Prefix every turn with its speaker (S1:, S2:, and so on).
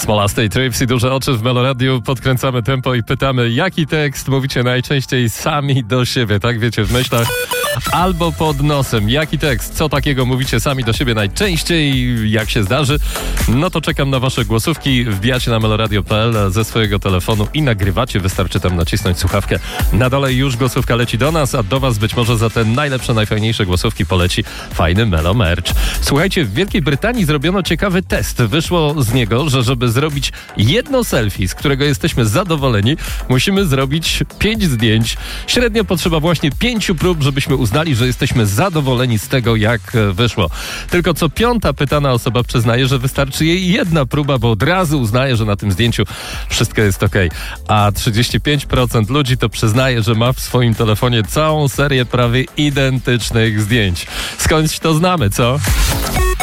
S1: Smolastej Trips i Duże Oczy w Meloradiu. Podkręcamy tempo i pytamy, jaki tekst mówicie najczęściej sami do siebie, tak wiecie, w myślach albo pod nosem. Jaki tekst, co takiego mówicie sami do siebie najczęściej, jak się zdarzy? No to czekam na wasze głosówki. Wbijacie na meloradio.pl ze swojego telefonu i nagrywacie. Wystarczy tam nacisnąć słuchawkę. Na dole już głosówka leci do nas, a do was być może za te najlepsze, najfajniejsze głosówki poleci fajny Melo Merch. Słuchajcie, w Wielkiej Brytanii zrobiono ciekawy test. Wyszło z niego, że żeby zrobić jedno selfie, z którego jesteśmy zadowoleni, musimy zrobić 5 zdjęć. Średnio potrzeba właśnie 5 prób, żebyśmy uznali, że jesteśmy zadowoleni z tego, jak wyszło. Tylko co 5. pytana osoba przyznaje, że wystarczy jej jedna próba, bo od razu uznaje, że na tym zdjęciu wszystko jest okej. A 35% ludzi to przyznaje, że ma w swoim telefonie całą serię prawie identycznych zdjęć. Skądś to znamy, co?